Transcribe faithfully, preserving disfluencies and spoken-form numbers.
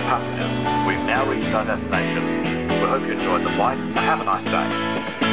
passengers, we've now reached our destination. We hope you enjoyed the flight and have a nice day.